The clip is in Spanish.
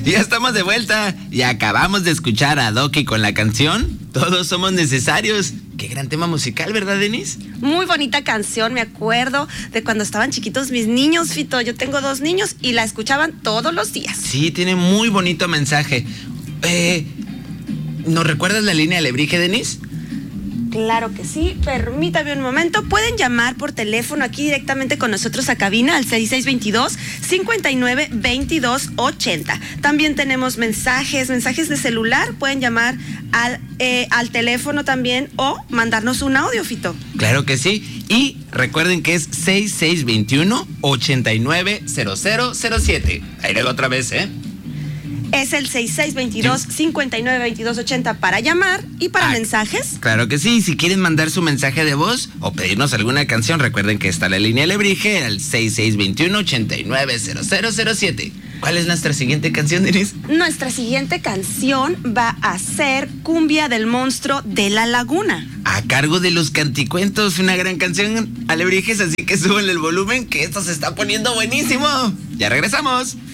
Ya estamos de vuelta y acabamos de escuchar a Doki con la canción Todos Somos Necesarios. Qué gran tema musical, ¿verdad, Denise? Muy bonita canción, me acuerdo de cuando estaban chiquitos mis niños, Fito. Yo tengo 2 niños y la escuchaban todos los días. Sí, tiene muy bonito mensaje. ¿Nos recuerdas la línea alebrije, Denise? Claro que sí, permítame un momento. Pueden llamar por teléfono aquí directamente con nosotros a cabina al 6622-592280. También tenemos mensajes de celular. Pueden llamar al teléfono también o mandarnos un audio, Fito. Claro que sí. Y recuerden que es 6621-890007. Ahí luego otra vez, Es el 6622-592280 para llamar y para mensajes. Claro que sí. Si quieren mandar su mensaje de voz o pedirnos alguna canción, recuerden que está la línea alebrije al 6621-890007. ¿Cuál es nuestra siguiente canción, Denise? Nuestra siguiente canción va a ser Cumbia del Monstruo de la Laguna. A cargo de Los Canticuentos, una gran canción, alebrijes, así que súbanle el volumen que esto se está poniendo buenísimo. Ya regresamos.